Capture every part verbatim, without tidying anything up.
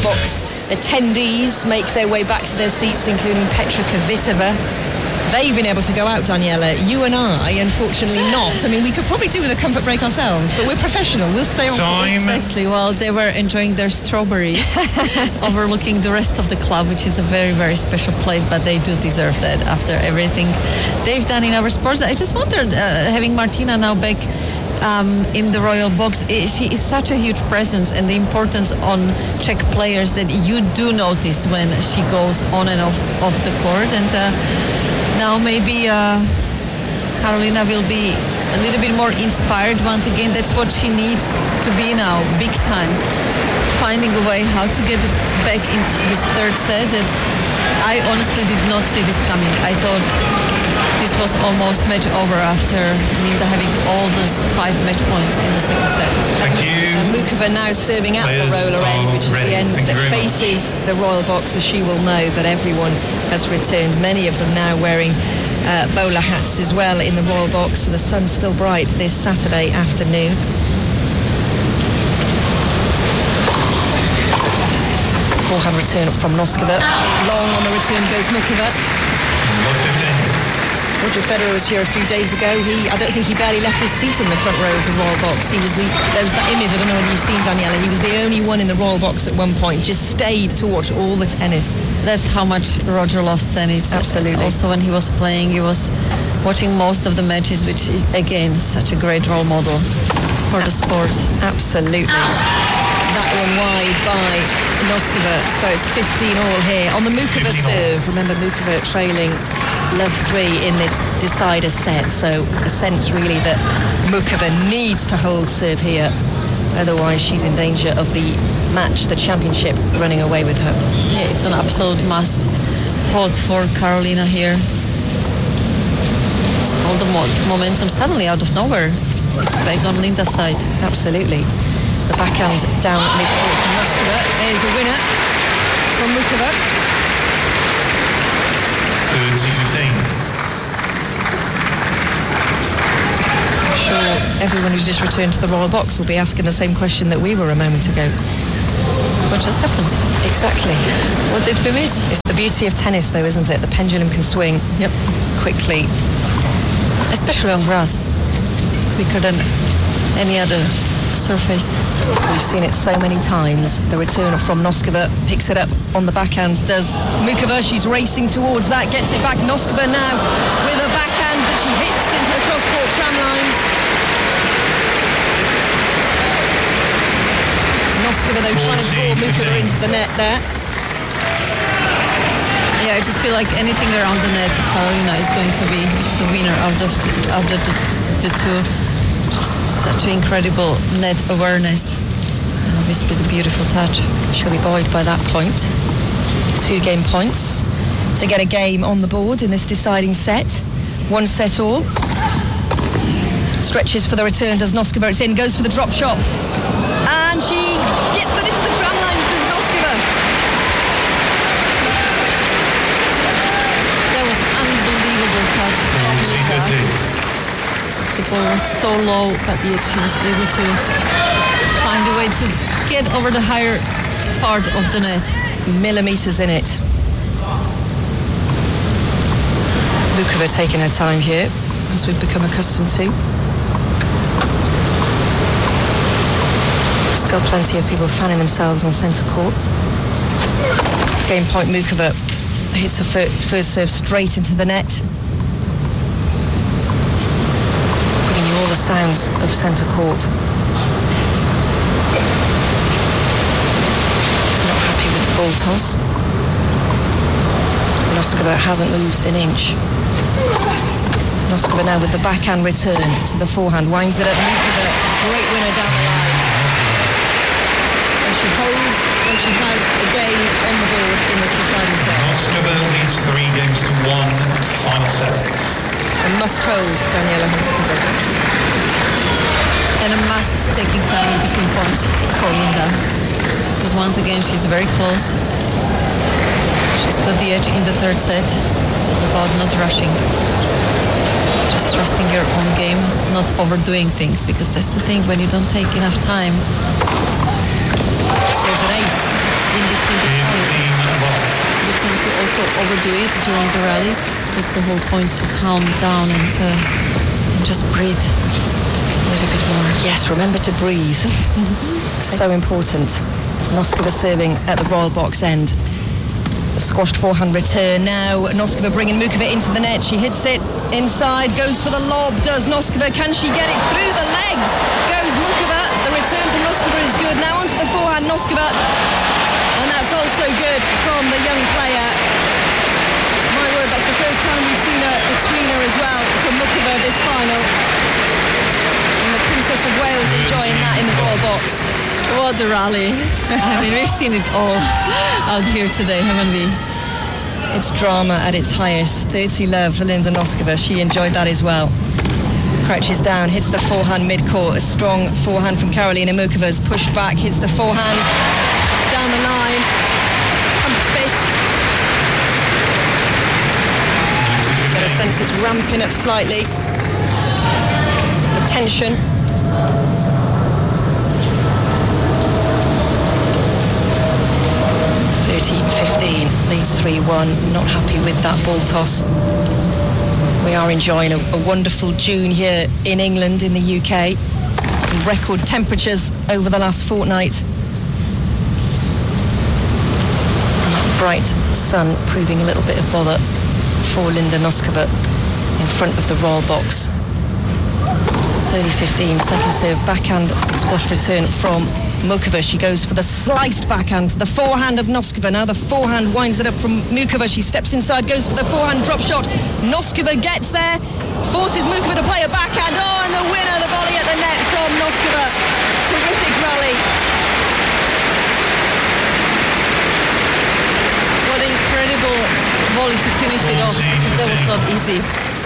Box attendees make their way back to their seats, including Petra Kvitova. They've been able to go out, Daniela. You and I, unfortunately, not. I mean, we could probably do with a comfort break ourselves, but we're professional. We'll stay on. Time. Exactly. Well, they were enjoying their strawberries, overlooking the rest of the club, which is a very, very special place, but they do deserve that after everything they've done in our sports. I just wondered, uh, having Martina now back Um, in the Royal Box, it, she is such a huge presence, and the importance on Czech players that you do notice when she goes on and off, off the court. And uh, now maybe uh, Karolina will be a little bit more inspired once again. That's what she needs to be now, big time. Finding a way how to get back in this third set. And I honestly did not see this coming. I thought this was almost match over after Linda having all those five match points in the second set. Thank you. And Mukova now serving at Players the roller end, which is ready. the end Thank you that very faces the Royal Box, so she will know that everyone has returned. Many of them now wearing uh, bowler hats as well in the Royal Box. So the sun's still bright this Saturday afternoon. Forehand return from Noskova. Long on the return goes Mukova. one fifteen. Roger Federer was here a few days ago. He, I don't think he barely left his seat in the front row of the Royal Box. He was the, there was that image, I don't know whether you've seen, Daniela. He was the only one in the Royal Box at one point, just stayed to watch all the tennis. That's how much Roger loves tennis. Absolutely. Also, when he was playing, he was watching most of the matches, which is, again, such a great role model for the sport. Absolutely. That one wide by Noskova, so it's fifteen all here. On the Mukova serve, remember Mukova trailing love three in this decider set, so a sense really that Mukova needs to hold serve here, otherwise she's in danger of the match, the championship, running away with her. Yeah, it's an absolute must hold for Karolina here. It's all the mo- momentum suddenly out of nowhere. It's back on Linda's side. Absolutely. The backhand down mid-court from Noskova. There's a winner from Mukova. thirty fifteen. I'm sure everyone who's just returned to the Royal Box will be asking the same question that we were a moment ago. What just happened? Exactly. What did we miss? It's the beauty of tennis, though, isn't it? The pendulum can swing Yep. quickly. Especially on grass. Quicker than any other surface. We've seen it so many times. The return from Noskova picks it up on the backhand. Does Mukova? She's racing towards that. Gets it back. Noskova now with a backhand that she hits into the cross-court tram lines. Noskova, though, trying to draw Mukova into the net there. Yeah, I just feel like anything around the net, Karolina is going to be the winner out of the, out of the, the two. Just such incredible net awareness, and obviously the beautiful touch. She'll be buoyed by that point. Two game points to get a game on the board in this deciding set. One set all. Stretches for the return, does Noskova. It's in, goes for the drop shot. And she gets it into the tram lines, does Noskova. That was unbelievable touch from Linda. The ball was so low, but yet she was able to find a way to get over the higher part of the net. Millimetres in it. Mukova taking her time here, as we've become accustomed to. Still plenty of people fanning themselves on centre court. Game point, Mukova hits her first serve straight into the net. All the sounds of centre court. Not happy with the ball toss. Noskova hasn't moved an inch. Noskova now with the backhand return to the forehand, winds it up. Mukova, great winner down the line. And she holds when she has a game on the board in this deciding set. Noskova leads three games to one. Final set. A must hold, Daniela Hunter-Kendall. And a must taking time in between points for Linda, because once again she's very close. She's got the edge in the third set. It's all about not rushing, just trusting your own game, not overdoing things, because that's the thing, when you don't take enough time. Serves an ace in overdo it during the rallies. It's the whole point to calm down and, uh, and just breathe a little bit more. Yes, remember to breathe. So important. Noskova serving at the Royal Box end. The squashed forehand return now. Noskova bringing Mukova into the net. She hits it inside, goes for the lob. Does Noskova? Can she get it through the legs? Goes Mukova. The return from Noskova is good. Now onto the forehand, Noskova. And that's also good from the young player. My word, that's the first time we've seen a, a tweener as well from Mukova this final. And the Princess of Wales enjoying that in the Royal Box. What a rally. I mean, we've seen it all out here today, haven't we? It's drama at its highest. thirty love for Linda Noskova. She enjoyed that as well. Crouches down, hits the forehand mid-court. A strong forehand from Karolina Mukova's pushed back, hits the forehand down the line. Pumped fist. Get a sense it's ramping up slightly. The tension. thirty fifteen, leads three one. Not happy with that ball toss. We are enjoying a, a wonderful June here in England, in the U K. Some record temperatures over the last fortnight. And that bright sun proving a little bit of bother for Linda Noskova in front of the Royal Box. thirty fifteen, second serve, backhand squash return from Mukova. She goes for the sliced backhand, the forehand of Noskova. Now the forehand winds it up from Mukova. She steps inside, goes for the forehand drop shot. Noskova gets there, forces Mukova to play a backhand. Oh, and the winner, the volley at the net from Noskova. Terrific rally. What an incredible volley to finish it off, because that was not easy.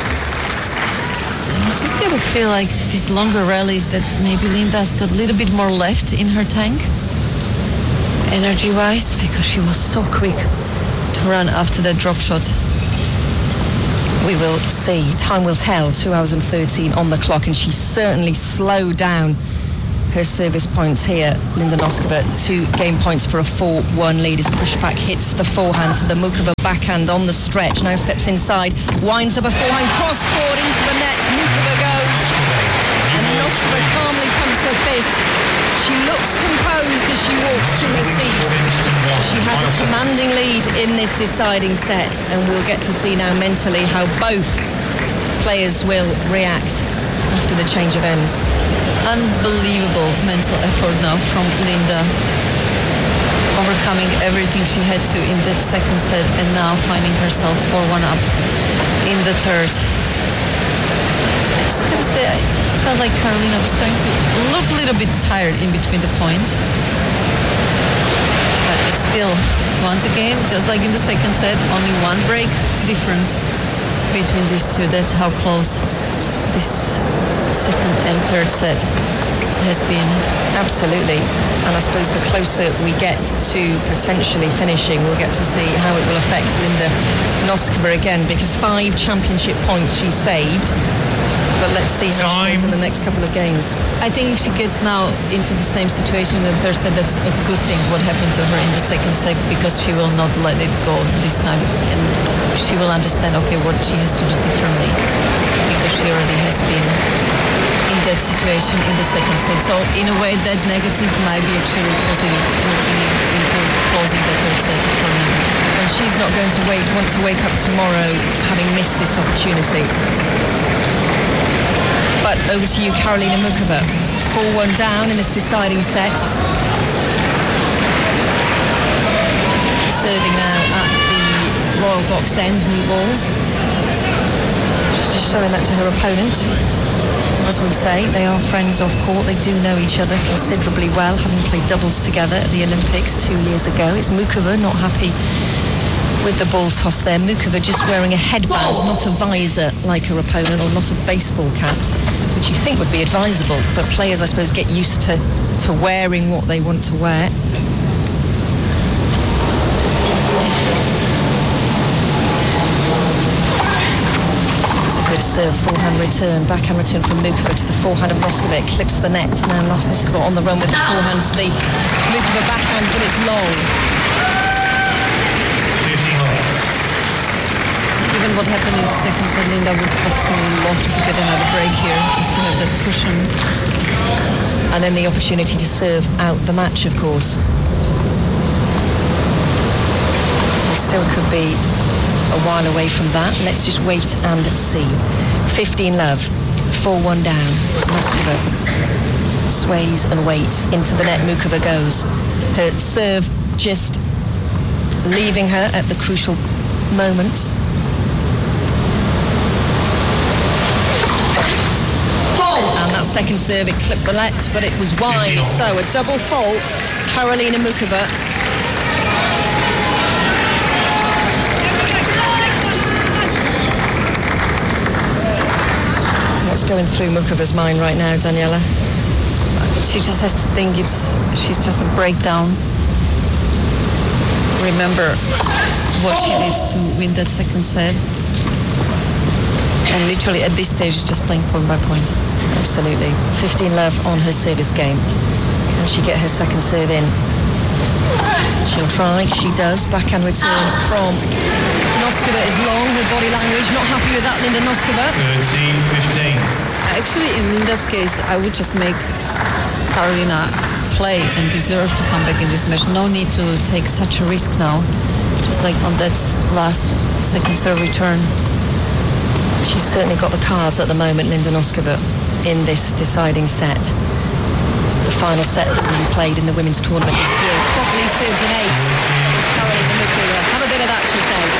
I just get a feel like these longer rallies that maybe Linda's got a little bit more left in her tank, energy-wise, because she was so quick to run after that drop shot. We will see. Time will tell. two hours and thirteen on the clock, and she certainly slowed down her service points here. Linda Noskova, two game points for a four one lead as pushback hits the forehand to the Mukova backhand on the stretch. Now steps inside, winds up a forehand cross-court into the net. Mukova goes, and Noskova calmly pumps her fist. She looks composed as she walks to her seat. She has a commanding lead in this deciding set, and we'll get to see now mentally how both players will react after the change of ends. Unbelievable mental effort now from Linda, overcoming everything she had to in that second set, and now finding herself four one up in the third. I just gotta say, I felt like Karolina was starting to look a little bit tired in between the points, but it's still, once again, just like in the second set, only one break difference between these two. That's how close this second and third set has been. Absolutely. And I suppose the closer we get to potentially finishing, we'll get to see how it will affect Linda Noskova again, because five championship points she saved. But let's see how she goes in the next couple of games. I think if she gets now into the same situation in the third set, that's a good thing what happened to her in the second set, because she will not let it go this time, and she will understand, okay, what she has to do differently, because she already has been in that situation in the second set. So in a way, that negative might be actually positive looking into closing the third set for Linda. And she's not going to wait, want to wake up tomorrow having missed this opportunity. But over to you, Karolina Mukova. four one down in this deciding set. Serving now at the Royal Box end, new balls. She's just showing that to her opponent. As we say, they are friends off court. They do know each other considerably well, having played doubles together at the Olympics two years ago. It's Mukova not happy with the ball toss there. Mukova just wearing a headband, not a visor like her opponent, or not a baseball cap, which you think would be advisable. But players, I suppose, get used to, to wearing what they want to wear. Good serve, forehand return, backhand return from Mukova to the forehand of Noskova. It clips the net. Now Noskova on the run with the forehand to the Mukova backhand, but it's long. fifteen all. second set, Linda would absolutely love to get another break here, just to have that cushion. And then the opportunity to serve out the match, of course. We still could be a while away from that. Let's just wait and see. fifteen love, four one down. Noskova sways and waits. Into the net, Mukova goes. Her serve just leaving her at the crucial moments. And that second serve, it clipped the net, but it was wide. So a double fault, Karolina Mukova. What's going through Mukova's mind right now, Daniela? She just has to think it's she's just a breakdown. Remember what she needs to win that second set. And literally at this stage, it's just playing point by point. Absolutely. fifteen love on her service game. Can she get her second serve in? She'll try. She does. Backhand return from Noskova is long. Her body language, not happy with that, Linda Noskova. thirteen fifteen. Actually, in Linda's case, I would just make Karolina play and deserve to come back in this match. No need to take such a risk now. Just like on that last second serve return. She's certainly got the cards at the moment, Linda Noskova, in this deciding set. The final set that will be played in the women's tournament this year. Probably serves an ace. It's Karolina Mukova. Have a bit of that, she says.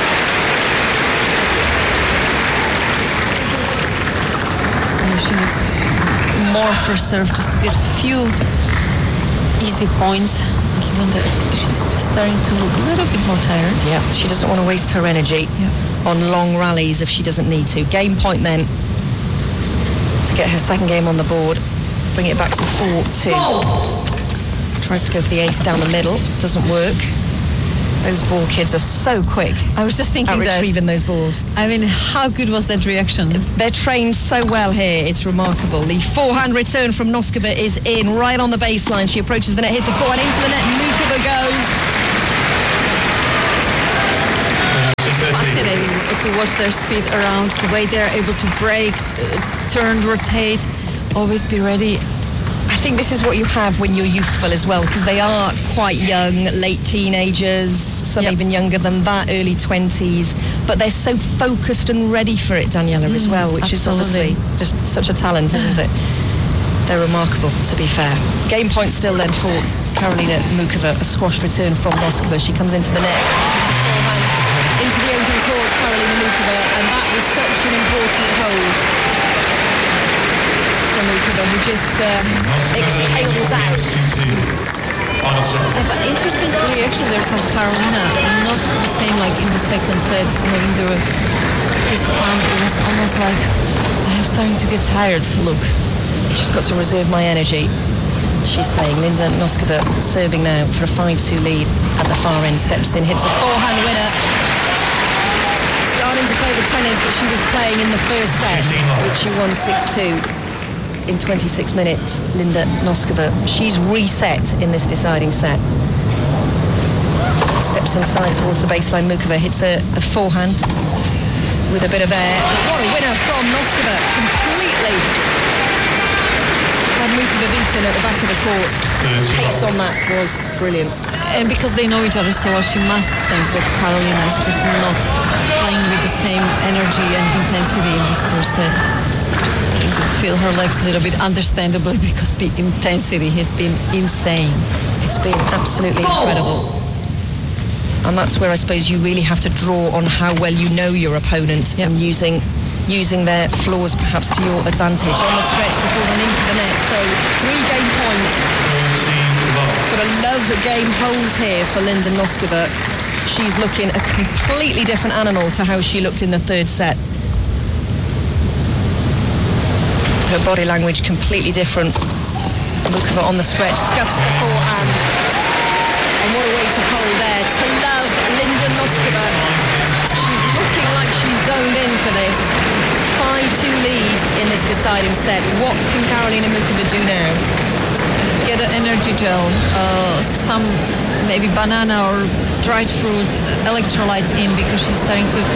She needs more first serve just to get a few easy points, given that she's just starting to look a little bit more tired. Yeah, she doesn't want to waste her energy yeah. on long rallies if she doesn't need to. Game point then to get her second game on the board, bring it back to four two. Tries to go for the ace down the middle, doesn't work. Those ball kids are so quick. I was just thinking at that. retrieving those balls. I mean, how good was that reaction? They're trained so well here, it's remarkable. The forehand return from Noskova is in, right on the baseline. She approaches the net, hits a forehand into the net, Mukova goes. It's fascinating to watch their speed around, the way they're able to break, uh, turn, rotate, always be ready. I think this is what you have when you're youthful as well, because they are quite young, late teenagers, some yep. even younger than that, early twenties, but they're so focused and ready for it, Daniela, mm, as well, which absolutely. is obviously just such a talent, isn't it? They're remarkable, to be fair. Game point still then for Karolina Mukova, a squashed return from Noskova. She comes into the net, it's a forehand into the open court, Karolina Mukova, and that was such an important hold. Mukova, who just uh, exhales out. But interesting reaction there from Karolina. Not the same like in the second set, having the fist arm. It was almost like, I'm starting to get tired. Look, just got to reserve my energy, she's saying. Linda Noskova serving now for a five two lead at the far end. Steps in, hits a forehand winner. Starting to play the tennis that she was playing in the first set, which she won six two. In twenty-six minutes, Linda Noskova, she's reset in this deciding set. Steps inside towards the baseline. Mukova hits a, a forehand with a bit of air. What a winner from Noskova, completely. Had Mukova beaten at the back of the court. Pace on that was brilliant. And because they know each other so well, she must sense that Karolina is just not playing with the same energy and intensity in this third set. Just starting to feel her legs a little bit, understandably, because the intensity has been insane. It's been absolutely incredible. And that's where I suppose you really have to draw on how well you know your opponent yep. and using using their flaws perhaps to your advantage. On the stretch, the forehand into the net. So three game points for a love game hold here for Linda Noskova. She's looking a completely different animal to how she looked in the third set. Her body language completely different. Mukova on the stretch, scuffs the forehand. And what a way to hold there. To love Linda Noskova. She's looking like she's zoned in for this. five two lead in this deciding set. What can Karolina Mukova do now? Get an energy gel, uh, some maybe banana or dried fruit, electrolytes in, because she's starting to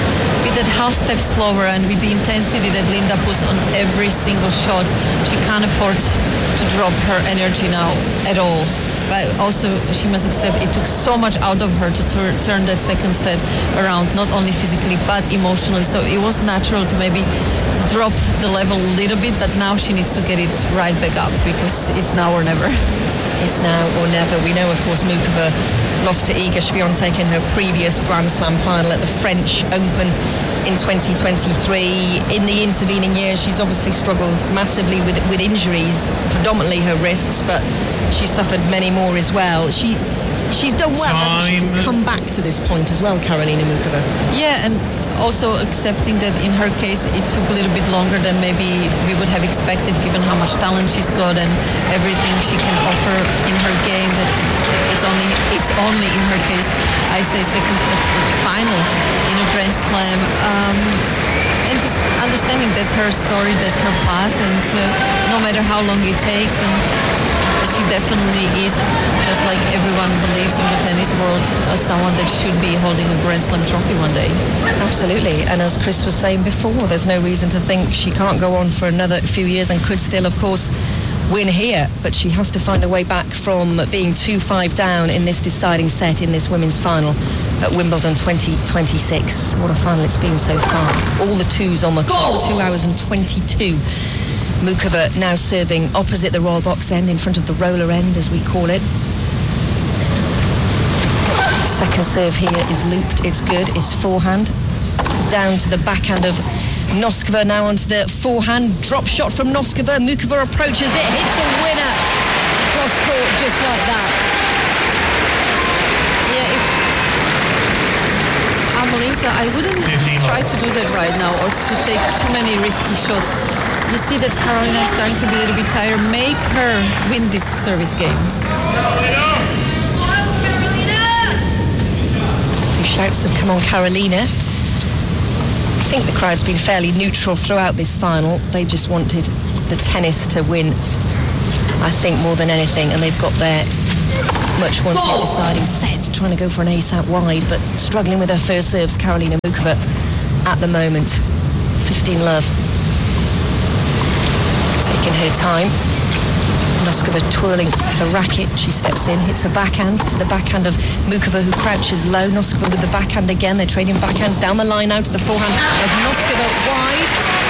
with that half step slower and with the intensity that Linda puts on every single shot, she can't afford to drop her energy now at all. But also, she must accept it took so much out of her to tur- turn that second set around, not only physically but emotionally. So it was natural to maybe drop the level a little bit, but now she needs to get it right back up because it's now or never. It's now or never. We know, of course, Muchova lost to Iga Swiatek in her previous Grand Slam final at the French Open in twenty twenty-three. In the intervening years, she's obviously struggled massively with with injuries, predominantly her wrists, but she suffered many more as well. She she's done well, hasn't she, to come back to this point as well, Karolina Muchova? Yeah, and also accepting that in her case it took a little bit longer than maybe we would have expected, given how much talent she's got and everything she can offer in her game. That it's only it's only in her case, I say, second final in a Grand Slam. Um, and just understanding that's her story, that's her path, and uh, no matter how long it takes, and she definitely is, just like everyone believes in the tennis world, uh, someone that should be holding a Grand Slam trophy one day. Absolutely, and as Chris was saying before, there's no reason to think she can't go on for another few years and could still, of course, win here, but she has to find a way back from being two five down in this deciding set in this women's final at Wimbledon twenty twenty-six. What a final it's been so far. All the twos on the clock, two hours and twenty-two. Muchova now serving opposite the royal box end, in front of the roller end, as we call it. Second serve here is looped, it's good, it's forehand. Down to the backhand of Noskova, now onto the forehand. Drop shot from Noskova. Muchova approaches it, hits a winner. Cross court just like that. Yeah, if I'm Linda, I wouldn't try to do that right now or to take too many risky shots. You see that Karolina is starting to be a little bit tired. Make her win this service game. A few shouts have come on Karolina. I think the crowd's been fairly neutral throughout this final. They just wanted the tennis to win, I think, more than anything, and they've got their much wanted deciding set, trying to go for an ace out wide, but struggling with her first serves, Karolina Muchova at the moment. fifteen love. Taking her time. Noskova twirling the racket. She steps in, hits a backhand to the backhand of Muchova, who crouches low. Noskova with the backhand again. They're trading backhands down the line now to the forehand of Noskova wide.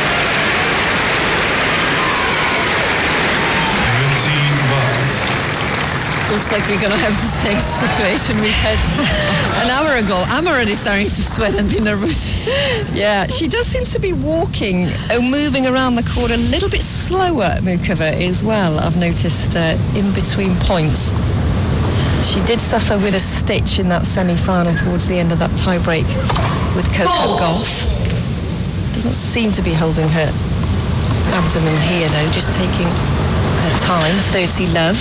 Looks like we're gonna have the same situation we had an hour ago. I'm already starting to sweat and be nervous. Yeah, she does seem to be walking or moving around the court a little bit slower, Muchova, as well, I've noticed, uh, in between points. She did suffer with a stitch in that semi-final towards the end of that tie-break with Coco Gauff. Doesn't seem to be holding her abdomen here, though, just taking her time. thirty love.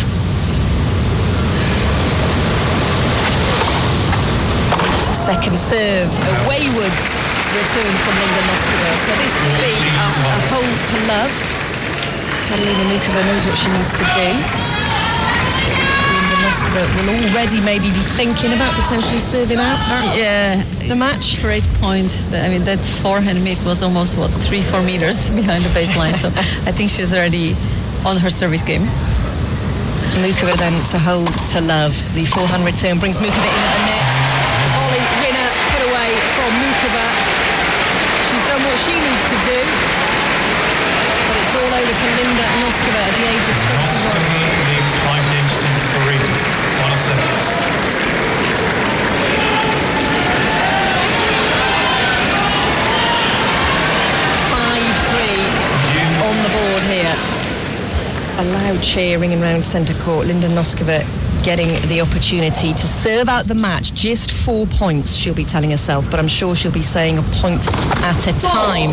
Second serve, a wayward return from Linda Noskova. So this could be a, a hold to love. Karolina Muchova knows what she needs to do. Linda Noskova will already maybe be thinking about potentially serving out that, yeah, the match. Great point. I mean, that forehand miss was almost, what, three, four meters behind the baseline. So I think she's already on her service game. Muchova then to hold to love. The forehand return brings Muchova in at the net. Volley winner put away from Muchova. She's done what she needs to do. But it's all over to Linda Noskova at the age of twenty-one. Noskova leads five games to three. Final set. five three on the board here. A loud cheer ringing around centre court. Linda Noskova getting the opportunity to serve out the match. Just four points, she'll be telling herself, but I'm sure she'll be saying a point at a time.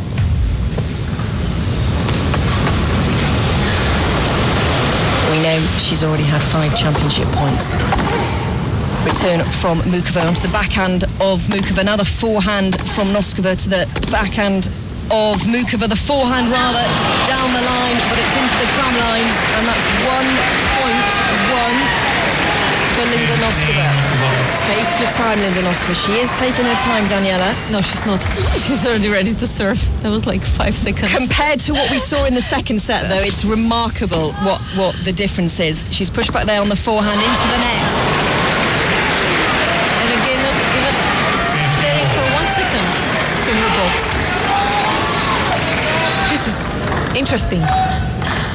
We know she's already had five championship points. Return from Muchova onto the backhand of Muchova. Now the forehand from Noskova to the backhand of Muchova. The forehand rather down the line, but it's into the tram lines, and that's one point one for Linda Noskova. Take your time, Linda Noskova. She is taking her time, Daniela. No, she's not. She's already ready to serve. That was like five seconds. Compared to what we saw in the second set, though, it's remarkable what, what the difference is. She's pushed back there on the forehand into the net. And again, not even staring for one second to her box. This is interesting.